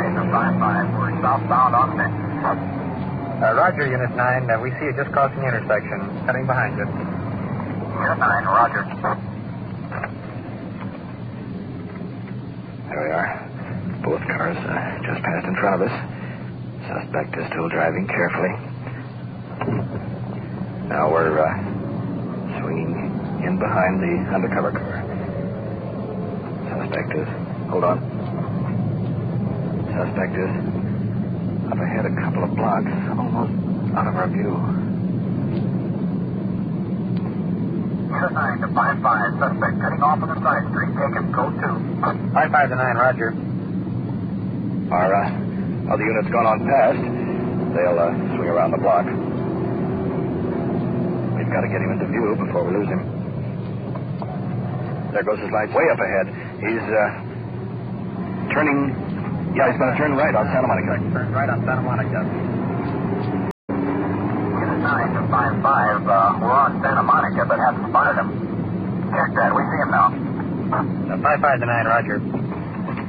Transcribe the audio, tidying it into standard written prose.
to 5-5. We're southbound on 6. Roger, Unit 9. We see you just crossing the intersection. Heading behind you. Unit 9, roger. There we are. Both cars just passed in front of us. Suspect is still driving carefully. Now we're swinging in behind the undercover car. Suspect is... Hold on. Suspect is up ahead a couple of blocks, almost out of our view. Unit 9 to 5-5. Suspect cutting off on the side street. Taken code 2. 5-5 to 9, roger. Our other unit's gone on past. They'll swing around the block. We've got to get him into view before we lose him. There goes his lights way up ahead. He's turning... Yeah, he's going to turn right on Santa Monica. Turn right on Santa Monica. Unit 9 to 5-5. We're on Santa Monica, but haven't spotted him. Check that. We see him now. 5-5 to 9, roger.